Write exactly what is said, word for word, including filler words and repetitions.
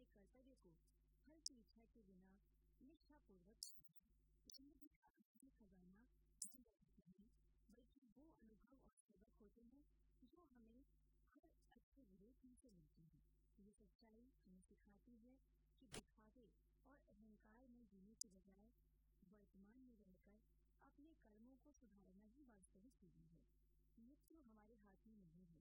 अपने कर्तव्य को फल की इच्छा के बिना निष्ठापूर्वक जिंदगी का असली खजाना नहीं रहते हैं, बल्कि वो अनुभव और सबक होते हैं जो हमें हर अच्छे बुरे दिन से मिलते हैं। ये सच्चाई हमें सिखाती है कि दिखावे और अहंकार में जीने की बजाय वर्तमान में रहकर अपने कर्मों को सुधारना ही वास्तविक जीवन है। मृत्यु हमारे हाथ में नहीं